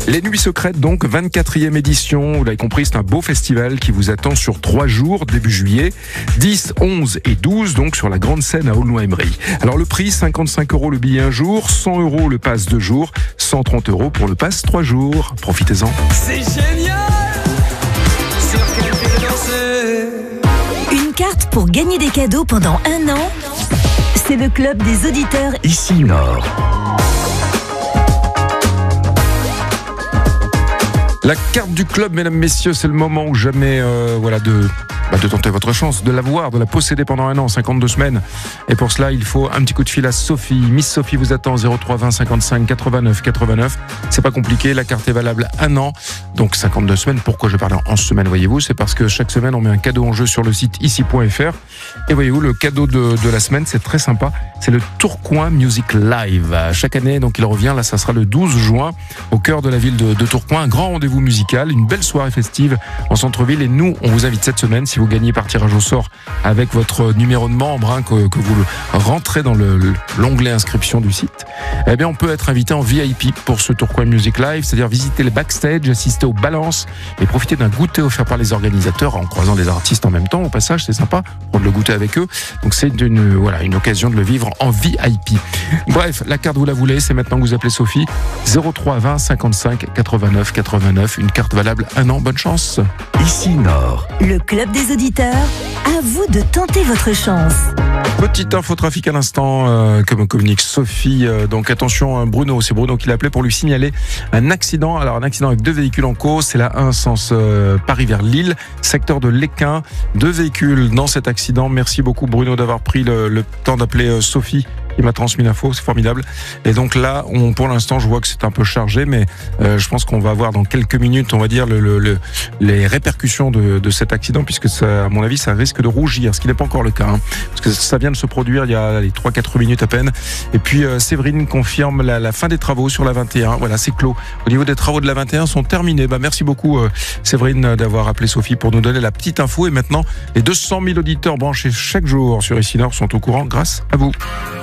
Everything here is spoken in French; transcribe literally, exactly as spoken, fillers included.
Les Nuits Secrètes, donc, vingt-quatrième édition. Vous l'avez compris, c'est un beau festival qui vous attend sur trois jours, début juillet, dix, onze et douze, donc sur la grande scène à Aulnoy-Emery. Alors le prix, cinquante-cinq euros le billet un jour, cent euros le pass deux jours, cent trente euros pour le pass trois jours. Profitez-en. C'est génial! Sur quel pied danser? Une carte pour gagner des cadeaux pendant un an. C'est le club des auditeurs Ici Nord. La carte du club, mesdames, messieurs, c'est le moment ou jamais euh, voilà, de, bah, de tenter votre chance, de l'avoir, de la posséder pendant un an, cinquante-deux semaines. Et pour cela, il faut un petit coup de fil à Sophie. Miss Sophie vous attend zéro trois vingt cinquante-cinq quatre-vingt-neuf quatre-vingt-neuf. C'est pas compliqué, la carte est valable un an, donc cinquante-deux semaines. Pourquoi je parle en semaine, voyez-vous? C'est parce que chaque semaine, on met un cadeau en jeu sur le site ici point f r. Et voyez-vous, le cadeau de, de la semaine, c'est très sympa. C'est le Tourcoing Music Live. Chaque année, donc il revient, là, ça sera le douze juin, au cœur de la ville de, de Tourcoing. Un grand rendez-vous musical, une belle soirée festive en centre-ville. Et nous, on vous invite cette semaine, si vous gagnez par tirage au sort avec votre numéro de membre, hein, que, que vous le rentrez dans le, l'onglet inscription du site, eh bien, on peut être invité en V I P pour ce Tourcoing Music Live, c'est-à-dire visiter les backstage, assister aux balances et profiter d'un goûter offert par les organisateurs en croisant des artistes en même temps. Au passage, c'est sympa, prendre le goûter avec eux. Donc, c'est une, voilà, une occasion de le vivre en V I P. Bref, la carte, vous la voulez, c'est maintenant que vous appelez Sophie. zéro trois vingt cinquante-cinq quatre-vingt-neuf quatre-vingt-neuf. Une carte valable un an. Bonne chance. Ici Nord. le club des auditeurs. À vous de tenter votre chance. Petite infotrafic à l'instant, euh, que me communique Sophie. Euh, donc attention, Bruno, c'est Bruno qui l'a appelé pour lui signaler un accident. Alors un accident avec deux véhicules en cause. C'est la un sens euh, Paris vers Lille, secteur de l'Équin. Deux véhicules dans cet accident. Merci beaucoup Bruno d'avoir pris le, le temps d'appeler euh, Sophie. Il m'a transmis l'info, c'est formidable. Et donc là, on, pour l'instant, je vois que c'est un peu chargé, mais euh, je pense qu'on va avoir dans quelques minutes, on va dire, le, le, le, les répercussions de, de cet accident, puisque ça, à mon avis, ça risque de rougir, ce qui n'est pas encore le cas, hein, parce que ça vient de se produire il y a les trois quatre minutes à peine. Et puis euh, Séverine confirme la, la fin des travaux sur la vingt et un. Voilà, c'est clos. Au niveau des travaux de la vingt et un sont terminés. Bah, merci beaucoup euh, Séverine d'avoir appelé Sophie pour nous donner la petite info. Et maintenant, les deux cent mille auditeurs branchés chaque jour sur Ici Nord sont au courant grâce à vous.